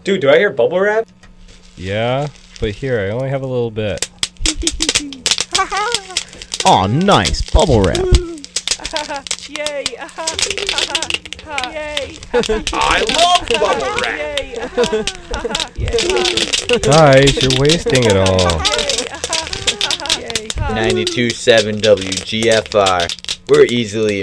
Dude, do I hear bubble wrap? Yeah, but here, I only have a little bit. Aw, nice. Bubble wrap. Yay! Yay! I love bubble wrap! Guys, you're wasting it all. 92.7 WGFR. We're easily